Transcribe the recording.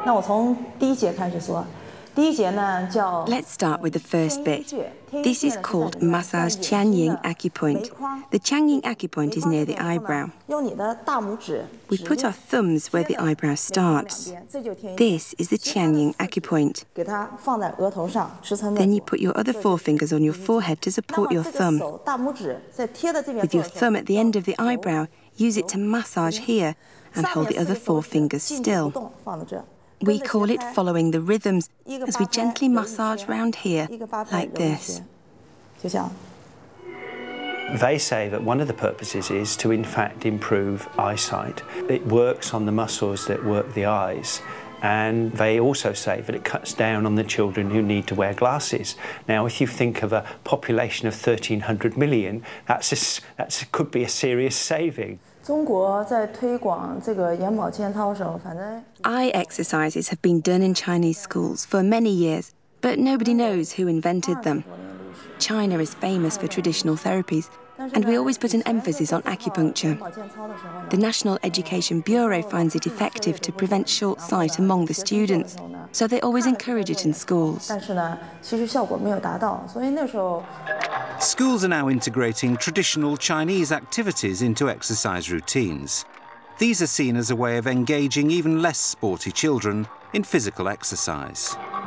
那我从第一节开始说。第一节呢叫 Let's start with the first bit. This is called massage Qianying acupoint. The Qianying acupoint is near the eyebrow. 用你的大拇指 We put our thumbs where the eyebrow starts. This is the Qianying acupoint. 给它放在额头上，10层面 Then you put your other four fingers on your forehead to support your thumb. 手大拇指再贴在这边 With your thumb at the end of the eyebrow, use it to massage here and hold the other four fingers still. 放在这。 We call it following the rhythms as we gently massage round here, like this. 就像 They say that one of the purposes is to, in fact, improve eyesight. It works on the muscles that work the eyes. And they also say that it cuts down on the children who need to wear glasses. Now, if you think of a population of 1,300 million, that could be a serious saving. 中国在推广这个眼保健操的时候，反正 Eye exercises have been done in Chinese schools for many years, but nobody knows who invented them. China is famous for traditional therapies, and we always put an emphasis on acupuncture. The National Education Bureau finds it effective to prevent short sight among the students, so they always encourage it in schools. 但是呢，其实效果没有达到，所以那时候 Schools are now integrating traditional Chinese activities into exercise routines. These are seen as a way of engaging even less sporty children in physical exercise.